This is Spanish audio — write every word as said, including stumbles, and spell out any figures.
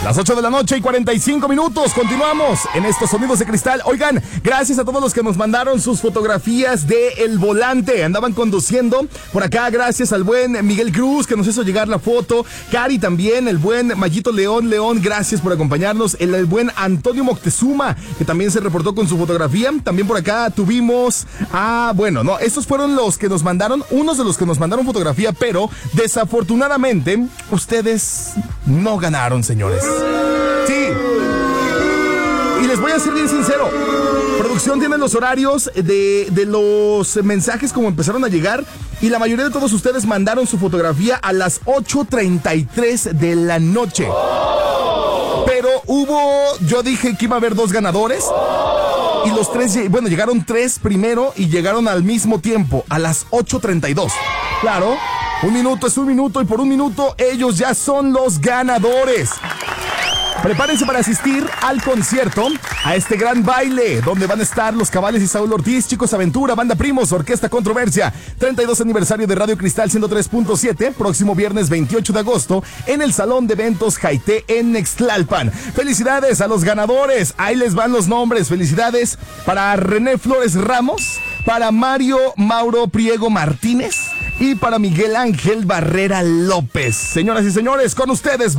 Las ocho de la noche y cuarenta y cinco minutos. Continuamos en estos sonidos de cristal. Oigan, gracias a todos los que nos mandaron sus fotografías de el volante. Andaban conduciendo por acá. Gracias al buen Miguel Cruz que nos hizo llegar la foto. Cari también, el buen Mayito León León. Gracias por acompañarnos. El, el buen Antonio Moctezuma que también se reportó con su fotografía. También por acá tuvimos Ah, bueno, no, estos fueron los que nos mandaron, unos de los que nos mandaron fotografía, pero desafortunadamente ustedes no ganaron, señores. Sí. Y les voy a ser bien sincero. Producción tiene los horarios de, de los mensajes como empezaron a llegar y la mayoría de todos ustedes mandaron su fotografía a las ocho treinta y tres de la noche. Pero hubo, yo dije que iba a haber dos ganadores. Y los tres, bueno, llegaron tres primero y llegaron al mismo tiempo, a las ocho treinta y dos. Claro, un minuto es un minuto y por un minuto ellos ya son los ganadores. Prepárense para asistir al concierto, a este gran baile, donde van a estar Los Cabales y Saúl Ortiz, Chicos Aventura, Banda Primos, Orquesta Controversia, treinta y dos aniversario de Radio Cristal ciento tres punto siete, próximo viernes veintiocho de agosto, en el Salón de Eventos Jaité en Nextlalpan. Felicidades a los ganadores, ahí les van los nombres, felicidades para René Flores Ramos, para Mario Mauro Priego Martínez y para Miguel Ángel Barrera López. Señoras y señores, con ustedes,